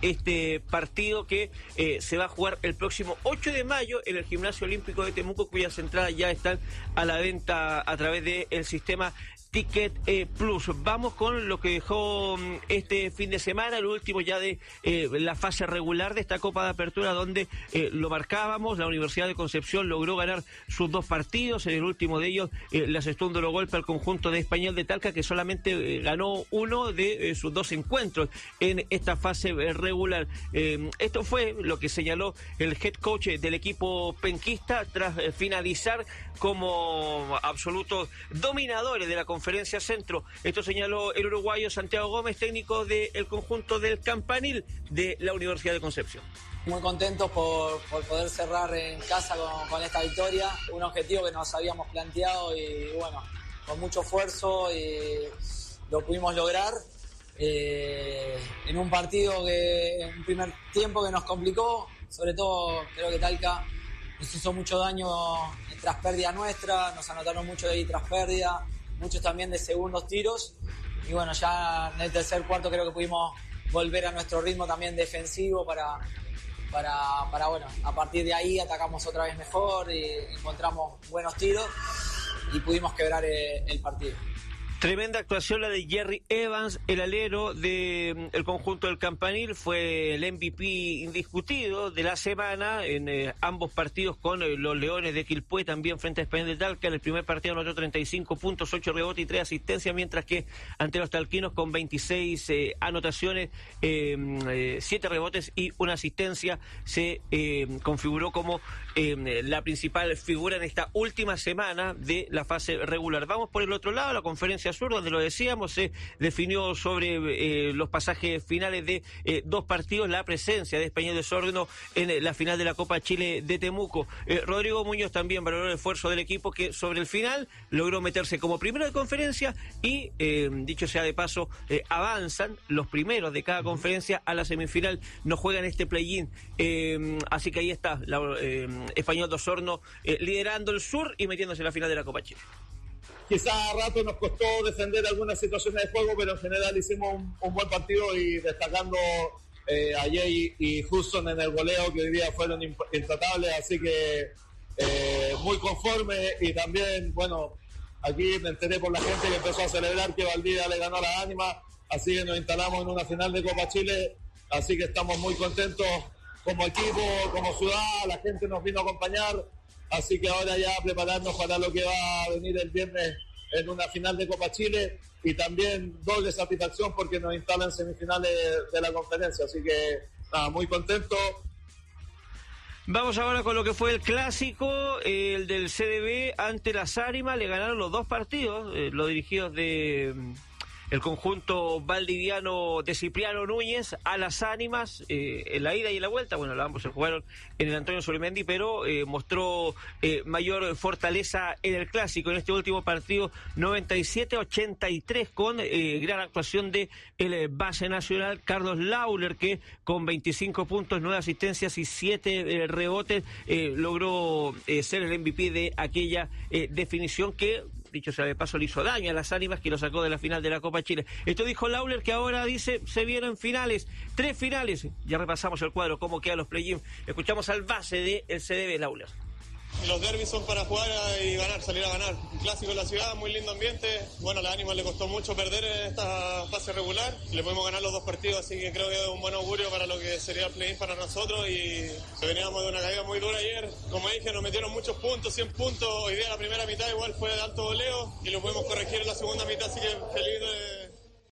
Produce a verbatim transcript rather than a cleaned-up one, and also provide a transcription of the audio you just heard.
este partido que eh, se va a jugar el próximo ocho de mayo en el Gimnasio Olímpico de Temuco, cuyas entradas ya están a la venta a través del sistema Ticket eh, Plus. Vamos con lo que dejó este fin de semana, el último ya de eh, la fase regular de esta Copa de Apertura, donde eh, lo marcábamos, la Universidad de Concepción logró ganar sus dos partidos, en el último de ellos eh, le asestó un duro golpe al conjunto de Español de Talca, que solamente eh, ganó uno de eh, sus dos encuentros en esta fase eh, regular. Eh, esto fue lo que señaló el head coach del equipo penquista tras eh, finalizar como absolutos dominadores de la Conferencia Centro. Esto señaló el uruguayo Santiago Gómez, técnico del conjunto del Campanil de la Universidad de Concepción. Muy contentos por, por poder cerrar en casa con, con esta victoria, un objetivo que nos habíamos planteado y bueno, con mucho esfuerzo y lo pudimos lograr. Eh, en un partido que en un primer tiempo que nos complicó, sobre todo creo que Talca nos hizo mucho daño tras pérdida nuestra, nos anotaron mucho de ahí tras pérdida, muchos también de segundos tiros, y bueno, ya en el tercer cuarto creo que pudimos volver a nuestro ritmo también defensivo para, para, para bueno, a partir de ahí atacamos otra vez mejor y encontramos buenos tiros y pudimos quebrar el, el partido. Tremenda actuación la de Jerry Evans, el alero del de, conjunto del Campanil, fue el M V P indiscutido de la semana en eh, ambos partidos con eh, los Leones de Quilpué, también frente a Español de Talca. En el primer partido anotó treinta y cinco puntos, ocho rebotes y tres asistencias, mientras que ante los talquinos con veintiséis eh, anotaciones, eh, eh, siete rebotes y una asistencia, se eh, configuró como eh, la principal figura en esta última semana de la fase regular. Vamos por el otro lado, la Conferencia Sur, donde lo decíamos, se definió sobre eh, los pasajes finales de eh, dos partidos, la presencia de Español de Sórgano en eh, la final de la Copa Chile de Temuco. Eh, Rodrigo Muñoz también valoró el esfuerzo del equipo, que sobre el final logró meterse como primero de conferencia y, eh, dicho sea de paso, eh, avanzan los primeros de cada conferencia a la semifinal, no juegan este play-in, eh, así que ahí está la, eh, Español de Osorno eh, liderando el sur y metiéndose en la final de la Copa Chile. Quizá a rato nos costó defender algunas situaciones de juego, pero en general hicimos un, un buen partido y destacando eh, a Jay y Houston en el goleo, que hoy día fueron intratables, así que eh, muy conforme. Y también, bueno, aquí me enteré por la gente que empezó a celebrar que Valdivia le ganó a la Ánima, así que nos instalamos en una final de Copa Chile, así que estamos muy contentos como equipo, como ciudad, la gente nos vino a acompañar. Así que ahora ya prepararnos para lo que va a venir el viernes en una final de Copa Chile y también doble satisfacción porque nos instalan semifinales de la conferencia. Así que nada, muy contento. Vamos ahora con lo que fue el clásico, el del C D B ante las Ánimas. Le ganaron los dos partidos, eh, los dirigidos de el conjunto valdiviano de Cipriano Núñez a las Ánimas, eh, en la ida y en la vuelta. Bueno, ambos se jugaron en el Antonio Solimendi, pero eh, mostró eh, mayor fortaleza en el clásico, en este último partido, noventa y siete a ochenta y tres, con eh, gran actuación de el base nacional Carlos Lauler, que con veinticinco puntos, nueve asistencias y siete eh, rebotes eh, logró eh, ser el M V P de aquella eh, definición que, dicho sea de paso, le hizo daño a las Ánimas, que lo sacó de la final de la Copa Chile. Esto dijo Lauler, que ahora dice, se vienen finales, tres finales. Ya repasamos el cuadro, cómo quedan los play-in. Escuchamos al base del C D B, Lauler. Los derbis son para jugar y ganar, salir a ganar. Un clásico en la ciudad, muy lindo ambiente. Bueno, a las Ánimas le costó mucho perder en esta fase regular. Le podemos ganar los dos partidos, así que creo que es un buen augurio para lo que sería el play-in para nosotros. Y veníamos de una caída muy dura ayer. Como dije, nos metieron muchos puntos, cien puntos. Hoy día la primera mitad igual fue de alto voleo y lo podemos corregir en la segunda mitad, así que feliz de